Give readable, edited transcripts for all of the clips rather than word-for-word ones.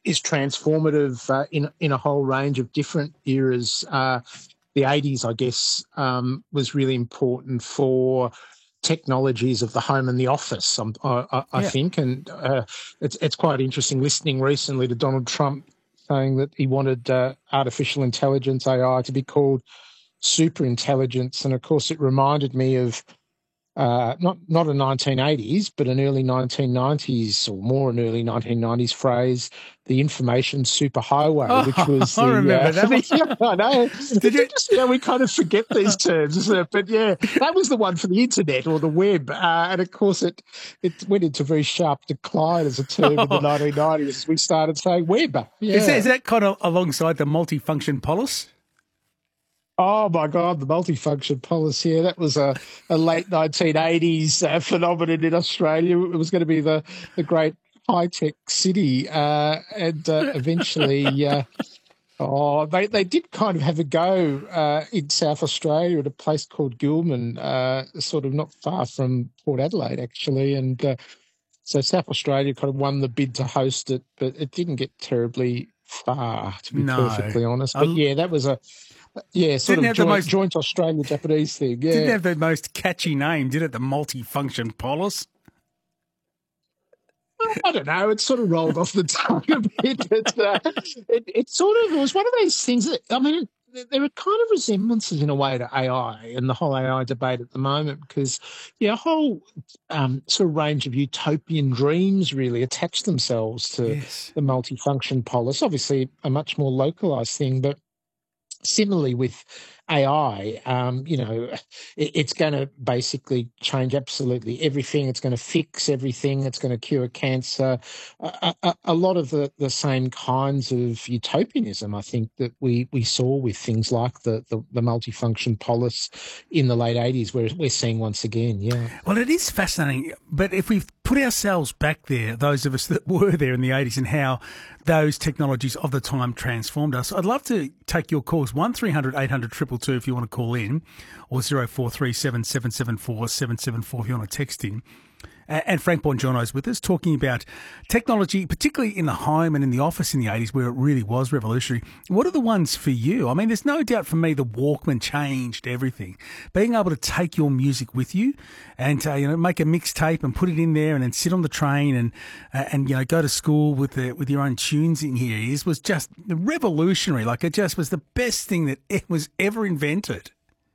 is transformative in a whole range of different eras. The 80s, I guess, was really important for technologies of the home and the office, I think. And it's quite interesting listening recently to Donald Trump saying that he wanted artificial intelligence, AI, to be called super intelligence. And, of course, it reminded me of not a 1980s, but an early 1990s or more an early 1990s phrase, the information superhighway, which was the... I remember that one. I know. We kind of forget these terms, isn't it? But, that was the one for the internet or the web. And, of course, it went into very sharp decline as a term in the 1990s as we started saying web. Yeah. Is that kind of alongside the multifunction polis? Oh, my God, the multifunction policy. Yeah, that was a late 1980s phenomenon in Australia. It was going to be the great high-tech city. And eventually, they did kind of have a go in South Australia at a place called Gilman, sort of not far from Port Adelaide, actually. And so South Australia kind of won the bid to host it, but it didn't get terribly far, to be perfectly honest. But, that was a... Yeah, sort of joint Australia-Japanese thing. Yeah. Didn't have the most catchy name, did it? The multifunction polis? I don't know. It sort of rolled off the tongue a bit. It was one of those things that, I mean, there are kind of resemblances in a way to AI and the whole AI debate at the moment because, a whole sort of range of utopian dreams really attach themselves to the multifunction polis. Obviously, a much more localised thing, but similarly with AI, it's going to basically change absolutely everything. It's going to fix everything. It's going to cure cancer. A lot of the same kinds of utopianism, I think, that we saw with things like the multifunction polis in the late 80s, we're seeing once again, Well, it is fascinating, but if we put ourselves back there, those of us that were there in the 80s, and how those technologies of the time transformed us, I'd love to take your calls, 1300 800 222 if you want to call in, or 0437 774 774 if you want to text in. And Frank Bongiorno is with us talking about technology, particularly in the home and in the office in the 80s where it really was revolutionary. What are the ones for you? I mean, there's no doubt for me the Walkman changed everything. Being able to take your music with you and, make a mixtape and put it in there and then sit on the train and go to school with your own tunes in your ears was just revolutionary. Like, it just was the best thing that it was ever invented.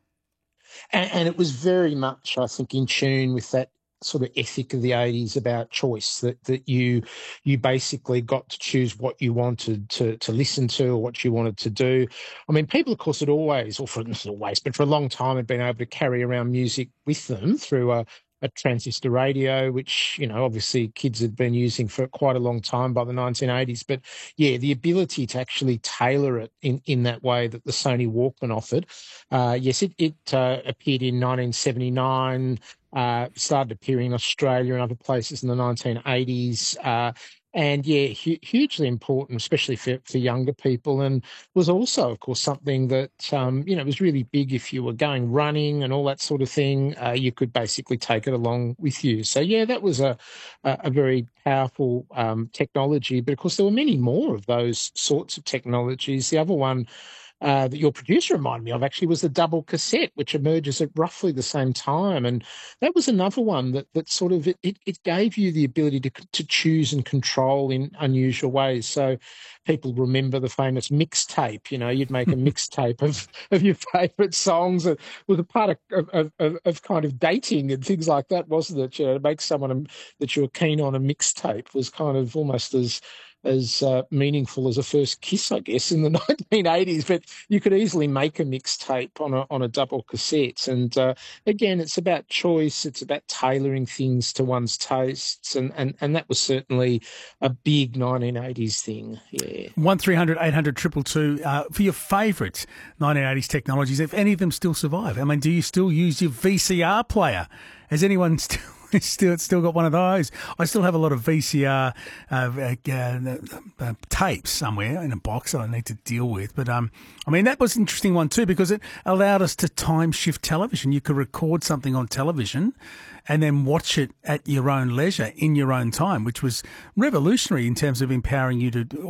And it was very much, I think, in tune with that sort of ethic of the 80s about choice, that you basically got to choose what you wanted to listen to or what you wanted to do. I mean, people, of course, but for a long time had been able to carry around music with them through a transistor radio, which, obviously kids had been using for quite a long time by the 1980s. But, the ability to actually tailor it in that way that the Sony Walkman offered. It appeared in 1979, started appearing in Australia and other places in the 1980s. Hugely important, especially for younger people, and was also, of course, something that, was really big if you were going running and all that sort of thing. You could basically take it along with you. So, that was a very powerful technology. But, of course, there were many more of those sorts of technologies. The other one that your producer reminded me of actually was the double cassette, which emerges at roughly the same time. And that was another one that sort of, it gave you the ability to choose and control in unusual ways. So people remember the famous mixtape, you'd make a mixtape of your favourite songs. It was a part of kind of dating and things like that, wasn't it? To make someone that you were keen on a mixtape was kind of almost as meaningful as a first kiss, I guess, in the 1980s. But you could easily make a mixtape on a double cassette. And again, it's about choice. It's about tailoring things to one's tastes. And that was certainly a big 1980s thing. Yeah. 1300 800 222 for your favourite 1980s technologies, if any of them still survive. I mean, do you still use your VCR player? Has anyone still got one of those? I still have a lot of VCR tapes somewhere in a box that I need to deal with. But that was an interesting one too, because it allowed us to time shift television. You could record something on television and then watch it at your own leisure in your own time, which was revolutionary in terms of empowering you to